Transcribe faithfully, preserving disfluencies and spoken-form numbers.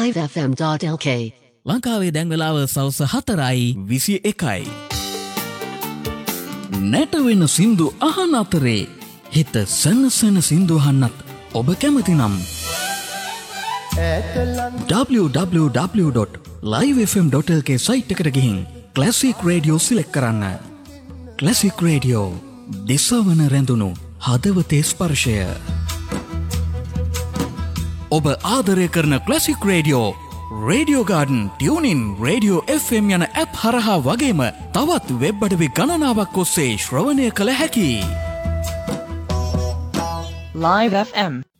live f m dot l k ලංකාවේ දැන් වෙලාව සවස් හතරයි විසි එකයි. නැට වෙන සින්දු අහන අතරේ හිත සනසන සින්දු අහන්නත් ඔබ කැමති නම් w w w dot live f m dot l k site එකට ගිහින් ක්ලාසික් රේඩියෝ සිලෙක්ට් කරන්න. ක්ලාසික් රේඩියෝ දිසවන රැඳුණු හදවතේ ස්පර්ශය. ඔබ ආදරය කරන classic radio, radio garden, tuning, radio F M යන ඇප් හරහා වගේම තවත් වෙබ් අඩවි ගණනාවක් ඔස්සේ ශ්‍රවණය කළ හැකි. Live F M